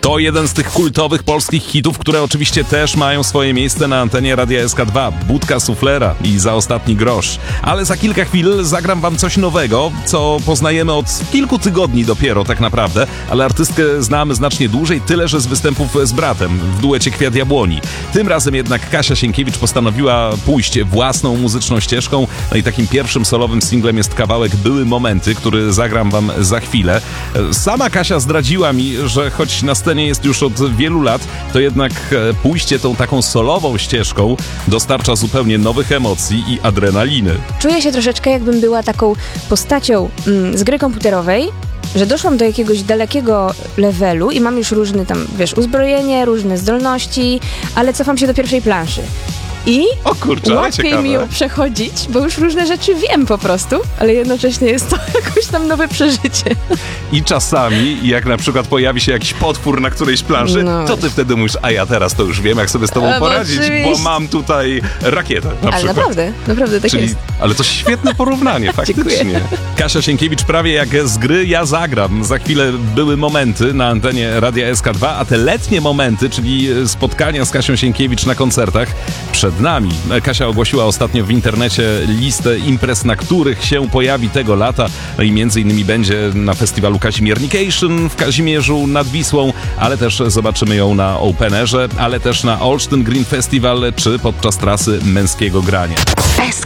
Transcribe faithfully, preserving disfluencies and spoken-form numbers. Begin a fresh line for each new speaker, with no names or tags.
To jeden z tych kultowych polskich hitów, które oczywiście też mają swoje miejsce na antenie Radia S K dwa. Budka Suflera i Za ostatni grosz. Ale za kilka chwil zagram wam coś nowego, co poznajemy od kilku tygodni dopiero tak naprawdę, ale artystkę znamy znacznie dłużej, tyle że z występów z bratem w duecie Kwiat Jabłoni. Tym razem jednak Kasia Sienkiewicz postanowiła pójść własną muzyczną ścieżką, no i takim pierwszym solowym singlem jest kawałek Były momenty, który zagram wam za chwilę. Sama Kasia zdradziła mi, że choć na scenie jest już od wielu lat, to jednak pójście tą taką solową ścieżką dostarcza zupełnie nowych emocji i adrenaliny.
Czuję się troszeczkę, jakbym była taką postacią mm, z gry komputerowej, że doszłam do jakiegoś dalekiego levelu i mam już różne tam, wiesz, uzbrojenie, różne zdolności, ale cofam się do pierwszej planszy. I
o kurczę,
łatwiej
ciekawe.
mi ją przechodzić, bo już różne rzeczy wiem po prostu, ale jednocześnie jest to jakoś tam nowe przeżycie.
I czasami, jak na przykład pojawi się jakiś potwór na którejś planszy,
no.
to ty wtedy mówisz, a ja teraz to już wiem, jak sobie z tobą
A,
poradzić,
oczywiście.
bo mam tutaj rakietę na
Ale
przykład.
naprawdę, naprawdę tak
Czyli,
jest.
ale to świetne porównanie, faktycznie. Kasia Sienkiewicz prawie jak z gry Ja zagram. Za chwilę były momenty na antenie Radia S K dwa, a te letnie momenty, czyli spotkania z Kasią Sienkiewicz na koncertach, przed nami. Kasia ogłosiła ostatnio w internecie listę imprez, na których się pojawi tego lata. No i między innymi będzie na festiwalu Kazimiernication w Kazimierzu nad Wisłą, ale też zobaczymy ją na Openerze, ale też na Olsztyn Green Festival czy podczas trasy Męskiego Grania.